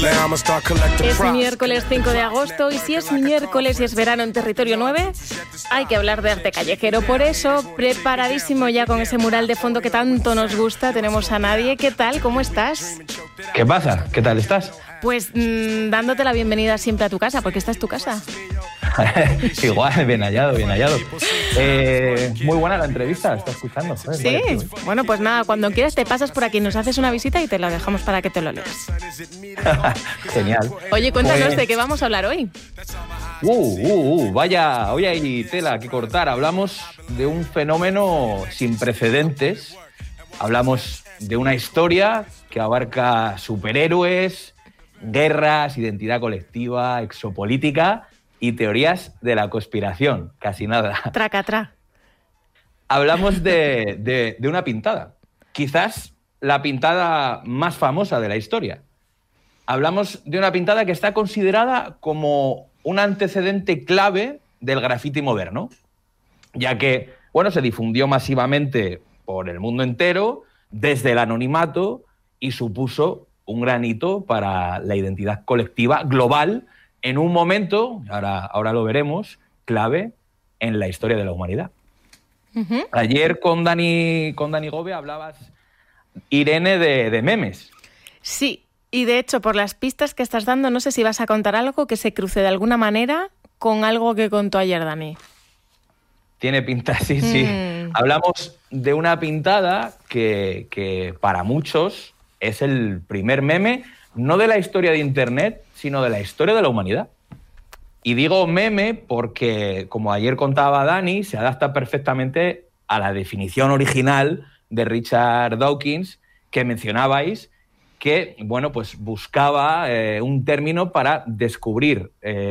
Es miércoles 5 de agosto y si es miércoles y es verano en Territorio 9, hay que hablar de arte callejero. Por eso, preparadísimo ya con ese mural de fondo que tanto nos gusta, tenemos a Nadie. ¿Qué tal? ¿Cómo estás? ¿Qué pasa? ¿Qué tal estás? Pues dándote la bienvenida siempre a tu casa, porque esta es tu casa. Igual, bien hallado, bien hallado. Muy buena la entrevista, está escuchando. Sí, bueno, pues nada, cuando quieras te pasas por aquí, nos haces una visita y te lo dejamos para que te lo leas. Genial. Oye, cuéntanos de qué vamos a hablar hoy. Vaya, hoy hay tela que cortar. Hablamos de un fenómeno sin precedentes. Hablamos de una historia que abarca superhéroes, guerras, identidad colectiva, exopolítica y teorías de la conspiración. Casi nada. Tracatrá. Hablamos de una pintada. Quizás la pintada más famosa de la historia. Hablamos de una pintada que está considerada como un antecedente clave del graffiti moderno, ya que, bueno, se difundió masivamente por el mundo entero desde el anonimato y supuso un gran hito para la identidad colectiva global en un momento, ahora lo veremos, clave en la historia de la humanidad. Uh-huh. Ayer con Dani Gove hablabas, Irene, de memes. Sí, y de hecho, por las pistas que estás dando, no sé si vas a contar algo que se cruce de alguna manera con algo que contó ayer Dani. Tiene pinta, sí. Hablamos de una pintada que para muchos es el primer meme, no de la historia de Internet, sino de la historia de la humanidad. Y digo meme porque, como ayer contaba Dani, se adapta perfectamente a la definición original de Richard Dawkins que mencionabais, que, bueno, pues buscaba un término para describir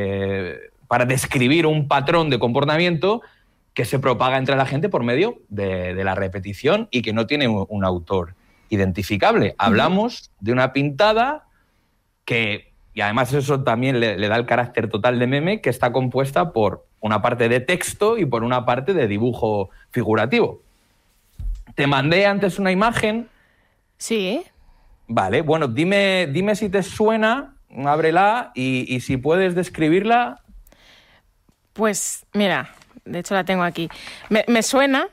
un patrón de comportamiento que se propaga entre la gente por medio de la repetición y que no tiene un autor identificable. Hablamos de una pintada que, y además eso también le da el carácter total de meme, que está compuesta por una parte de texto y por una parte de dibujo figurativo. Te mandé antes una imagen. Sí. Vale, bueno, dime si te suena, ábrela y si puedes describirla. Pues mira, de hecho la tengo aquí. Me suena.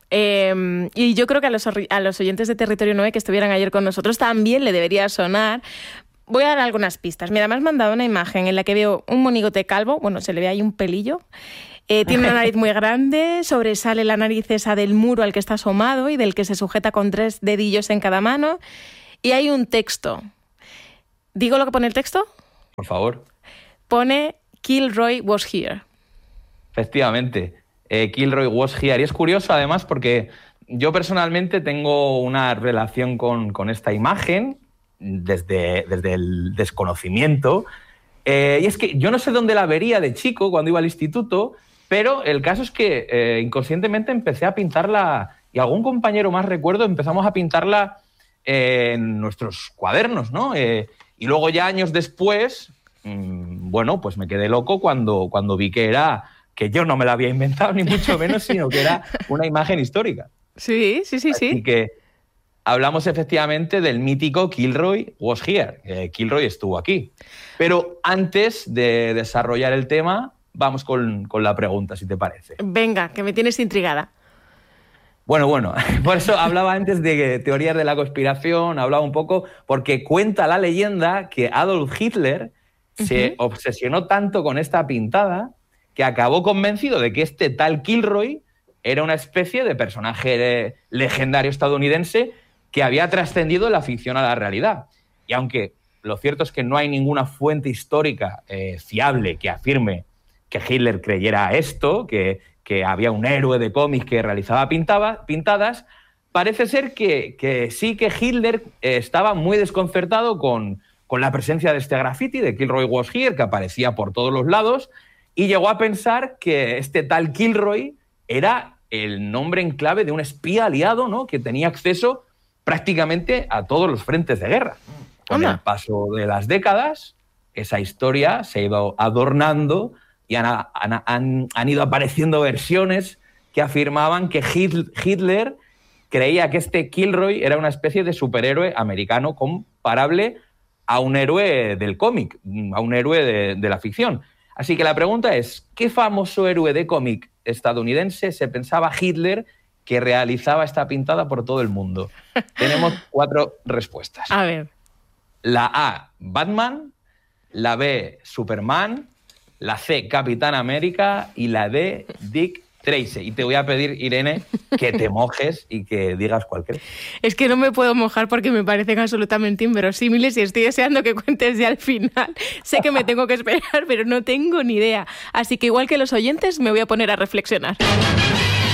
Y yo creo que a los oyentes de Territorio 9 que estuvieran ayer con nosotros también le debería sonar. Voy a dar algunas pistas. Mira, me has mandado una imagen en la que veo un monigote calvo. Bueno, se le ve ahí un pelillo. Tiene una nariz muy grande, sobresale la nariz esa del muro al que está asomado y del que se sujeta con 3 dedillos en cada mano. Y hay un texto. ¿Digo lo que pone el texto? Por favor. Pone Kilroy was here. Efectivamente. Kilroy was here. Y es curioso, además, porque yo personalmente tengo una relación con esta imagen desde el desconocimiento. Y es que yo no sé dónde la vería de chico cuando iba al instituto, pero el caso es que inconscientemente empecé a pintarla, y algún compañero más recuerdo, empezamos a pintarla en nuestros cuadernos, ¿no? Y luego ya años después, bueno, pues me quedé loco cuando vi que yo no me la había inventado, ni mucho menos, sino que era una imagen histórica. Sí. Así que hablamos efectivamente del mítico Kilroy was here. Kilroy estuvo aquí. Pero antes de desarrollar el tema, vamos con la pregunta, si te parece. Venga, que me tienes intrigada. Bueno, por eso hablaba antes de teorías de la conspiración, hablaba un poco, porque cuenta la leyenda que Adolf Hitler se obsesionó tanto con esta pintada que acabó convencido de que este tal Kilroy era una especie de personaje legendario estadounidense que había trascendido de la ficción a la realidad. Y aunque lo cierto es que no hay ninguna fuente histórica fiable que afirme que Hitler creyera esto, que había un héroe de cómics que realizaba pintadas, parece ser que sí que Hitler estaba muy desconcertado con la presencia de este graffiti, de Kilroy was here, que aparecía por todos los lados, y llegó a pensar que este tal Kilroy era el nombre en clave de un espía aliado, ¿no?, que tenía acceso prácticamente a todos los frentes de guerra. Con el paso de las décadas, esa historia se ha ido adornando y han ido apareciendo versiones que afirmaban que Hitler creía que este Kilroy era una especie de superhéroe americano comparable a un héroe del cómic, a un héroe de la ficción. Así que la pregunta es, ¿qué famoso héroe de cómic estadounidense se pensaba Hitler que realizaba esta pintada por todo el mundo? Tenemos 4 respuestas. A ver. La A, Batman, la B, Superman, la C, Capitán América y la D, Dick Tracy. Y te voy a pedir, Irene, que te mojes y que digas cuál crees. Es que no me puedo mojar porque me parecen absolutamente inverosímiles y estoy deseando que cuentes ya al final. Sé que me tengo que esperar, pero no tengo ni idea. Así que igual que los oyentes, me voy a poner a reflexionar.